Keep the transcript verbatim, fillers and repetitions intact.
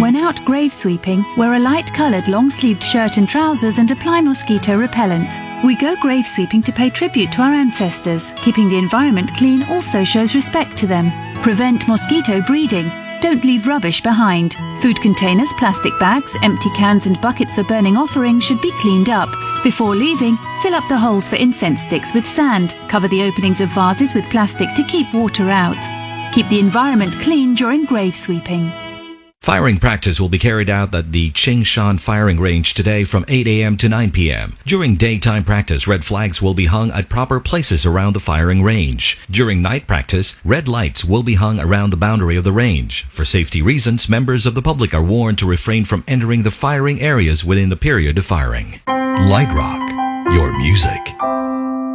When out grave sweeping, wear a light-coloured long-sleeved shirt and trousers and apply mosquito repellent. We go grave sweeping to pay tribute to our ancestors. Keeping the environment clean also shows respect to them. Prevent mosquito breeding. Don't leave rubbish behind. Food containers, plastic bags, empty cans and buckets for burning offerings should be cleaned up. Before leaving, fill up the holes for incense sticks with sand. Cover the openings of vases with plastic to keep water out. Keep the environment clean during grave sweeping. Firing practice will be carried out at the Qingshan firing range today from eight a m to nine p m During daytime practice, red flags will be hung at proper places around the firing range. During night practice, red lights will be hung around the boundary of the range. For safety reasons, members of the public are warned to refrain from entering the firing areas within the period of firing. Light Rock, your music.